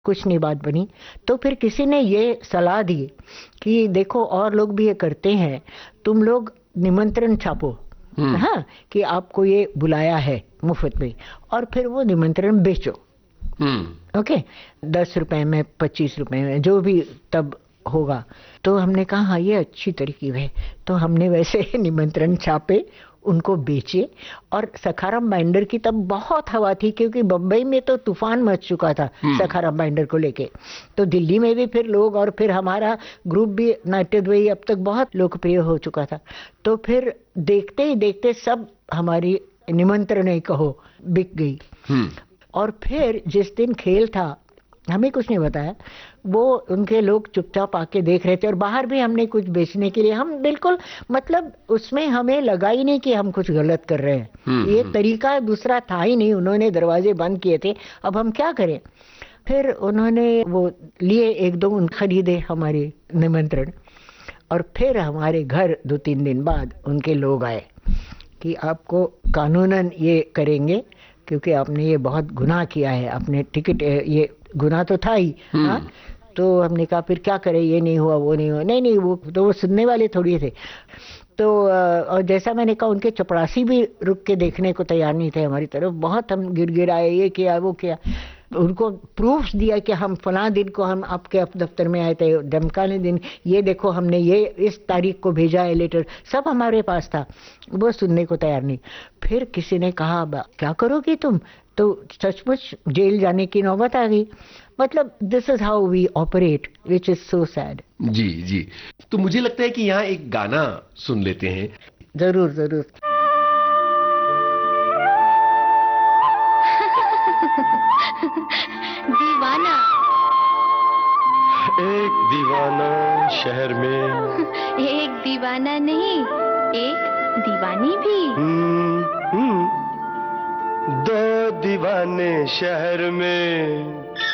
कुछ नहीं बात बनी। तो फिर किसी ने ये सलाह दी कि देखो और लोग भी ये करते हैं, तुम लोग निमंत्रण छापो, हम्म। हाँ, कि आपको ये बुलाया है मुफ्त में, और फिर वो निमंत्रण बेचो। हम्म। ओके, 10 रुपए में, 25 रुपए में, जो भी तब होगा। तो हमने कहा हाँ ये अच्छी तरकीब है। तो हमने वैसे निमंत्रण छापे, उनको बेचे। और सखाराम बाइंडर की तब बहुत हवा थी, क्योंकि बम्बई में तो तूफान मच चुका था हम्म। सखाराम बाइंडर को लेके। तो दिल्ली में भी फिर लोग, और फिर हमारा ग्रुप भी नाट्यद्वयी अब तक बहुत लोकप्रिय हो चुका था। तो फिर देखते ही देखते सब हमारी निमंत्रण ही कहो बिक गई। हम्म। और फिर जिस दिन खेल था, हमें कुछ नहीं बताया, वो उनके लोग चुपचाप आके देख रहे थे। और बाहर भी हमने कुछ बेचने के लिए, हम बिल्कुल मतलब उसमें हमें लगा ही नहीं कि हम कुछ गलत कर रहे हैं। ये हम्म। तरीका दूसरा था ही नहीं, उन्होंने दरवाजे बंद किए थे, अब हम क्या करें। फिर उन्होंने वो लिए, एक दो उन खरीदे हमारे निमंत्रण। और फिर हमारे घर 2-3 दिन बाद उनके लोग आए कि आपको कानूनन ये करेंगे, क्योंकि आपने ये बहुत गुनाह किया है, आपने टिकट, ये गुनाह तो था ही। हाँ, हम्म। तो हमने कहा फिर क्या करें, ये नहीं हुआ वो नहीं हुआ, नहीं नहीं, वो तो वो सुनने वाले थोड़ी थे। तो और जैसा मैंने कहा, उनके चपरासी भी रुक के देखने को तैयार नहीं थे हमारी तरफ। बहुत हम गिड़गिड़ाए, ये किया वो किया, उनको प्रूफ्स दिया कि हम फलां दिन को हम आपके दफ्तर में आए थे, धमकाने दिन, ये देखो हमने ये इस तारीख को भेजा है लेटर, सब हमारे पास था। वो सुनने को तैयार नहीं। फिर किसी ने कहा क्या करोगी तुम, तो सचमुच जेल जाने की नौबत आ गई। मतलब this is how we operate, which is so sad. जी जी। तो मुझे लगता है कि यहाँ एक गाना सुन लेते हैं। जरूर जरूर। दीवाना। एक दीवाना शहर में। एक दीवाना नहीं, एक दीवानी भी। दो दीवाने शहर में।